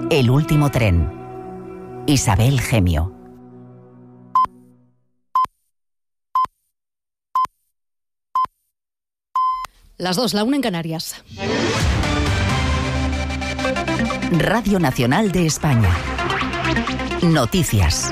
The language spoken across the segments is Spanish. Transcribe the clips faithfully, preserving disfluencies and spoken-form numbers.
El último tren. Isabel Gemio. Las dos, la una en Canarias. Radio Nacional de España. Noticias.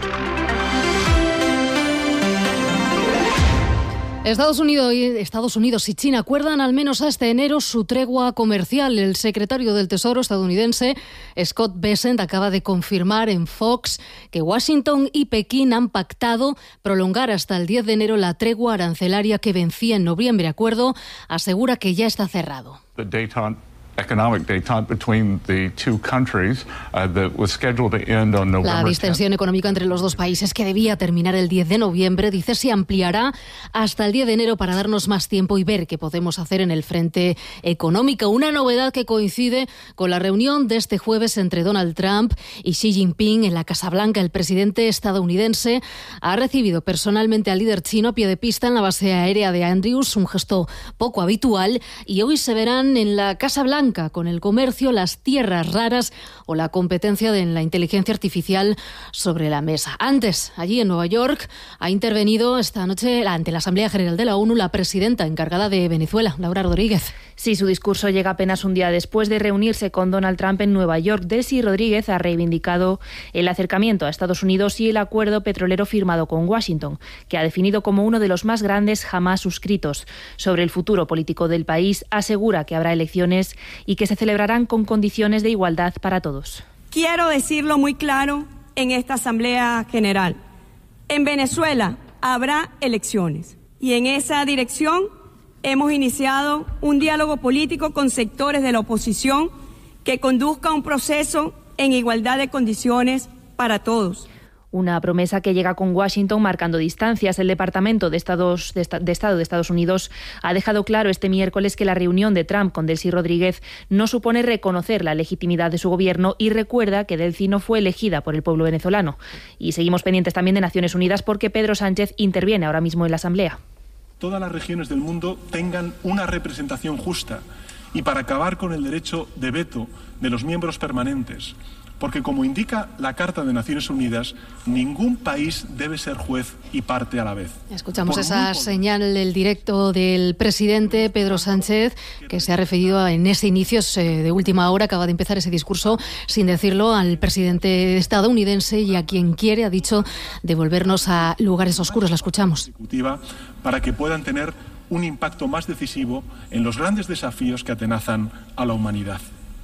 Estados Unidos, Estados Unidos y China acuerdan al menos hasta enero su tregua comercial. El secretario del Tesoro estadounidense, Scott Bessent, acaba de confirmar en Fox que Washington y Pekín han pactado prolongar hasta el diez de enero la tregua arancelaria que vencía en noviembre. Acuerdo asegura que ya está cerrado. The détente economic détente between the two countries uh, that was scheduled to end on November La distensión económica entre los dos países, que debía terminar el diez de noviembre, dice, se ampliará hasta el diez de enero para darnos más tiempo y ver qué podemos hacer en el frente económico. Una novedad que coincide con la reunión de este jueves entre Donald Trump y Xi Jinping en la Casa Blanca. El presidente estadounidense ha recibido personalmente al líder chino a pie de pista en la base aérea de Andrews, un gesto poco habitual, y hoy se verán en la Casa Blanca con el comercio, las tierras raras o la competencia de la inteligencia artificial sobre la mesa. Antes, allí en Nueva York, ha intervenido esta noche ante la Asamblea General de la ONU la presidenta encargada de Venezuela, Laura Rodríguez. Sí, su discurso llega apenas un día después de reunirse con Donald Trump en Nueva York. Delcy Rodríguez ha reivindicado el acercamiento a Estados Unidos y el acuerdo petrolero firmado con Washington, que ha definido como uno de los más grandes jamás suscritos. Sobre el futuro político del país, asegura que habrá elecciones y que se celebrarán con condiciones de igualdad para todos. Quiero decirlo muy claro en esta Asamblea General. En Venezuela habrá elecciones y en esa dirección hemos iniciado un diálogo político con sectores de la oposición que conduzca a un proceso en igualdad de condiciones para todos. Una promesa que llega con Washington marcando distancias. El Departamento de, Estados, de, Esta, de Estado de Estados Unidos ha dejado claro este miércoles que la reunión de Trump con Delcy Rodríguez no supone reconocer la legitimidad de su gobierno y recuerda que Delcy no fue elegida por el pueblo venezolano. Y seguimos pendientes también de Naciones Unidas porque Pedro Sánchez interviene ahora mismo en la Asamblea. Todas las regiones del mundo tengan una representación justa y para acabar con el derecho de veto de los miembros permanentes. Porque, como indica la Carta de Naciones Unidas, ningún país debe ser juez y parte a la vez. Escuchamos esa señal del directo del presidente Pedro Sánchez, que se ha referido en ese inicio de última hora, acaba de empezar ese discurso sin decirlo, al presidente estadounidense y a quien quiere, ha dicho, devolvernos a lugares oscuros. La escuchamos. Para que puedan tener un impacto más decisivo en los grandes desafíos que atenazan a la humanidad.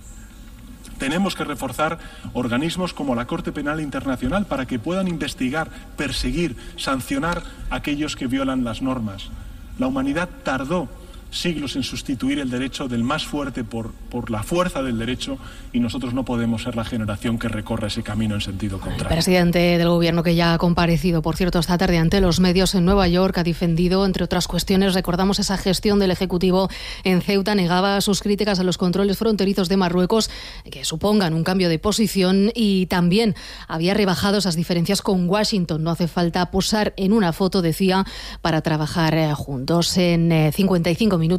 Tenemos que reforzar organismos como la Corte Penal Internacional para que puedan investigar, perseguir, sancionar a aquellos que violan las normas. La humanidad tardó siglos en sustituir el derecho del más fuerte por, por la fuerza del derecho y nosotros no podemos ser la generación que recorra ese camino en sentido contrario. El presidente del gobierno, que ya ha comparecido, por cierto, esta tarde ante los medios en Nueva York, ha defendido, entre otras cuestiones, recordamos esa gestión del Ejecutivo en Ceuta, negaba sus críticas a los controles fronterizos de Marruecos que supongan un cambio de posición y también había rebajado esas diferencias con Washington. No hace falta posar en una foto, decía, para trabajar juntos. En cincuenta y cinco